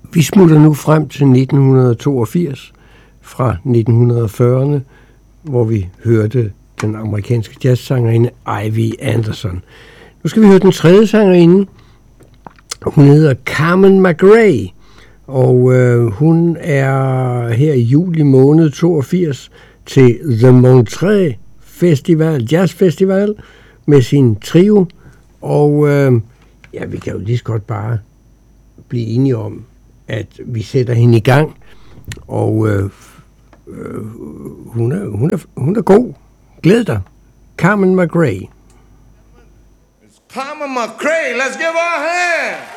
Vi smutter nu frem til 1982 fra 1940'erne, hvor vi hørte den amerikanske jazzsangerinde Ivy Anderson. Nu skal vi høre den tredje sangerinde. Hun hedder Carmen McRae, og hun er her i juli måned 82 til The Montreux Festival, Jazz Festival, med sin trio. Og vi kan jo lige så godt bare blive enige om, at vi sætter hende i gang, og hun er god. Glæd dig. Carmen McRae. It's Carmen McRae. Let's give her a hand.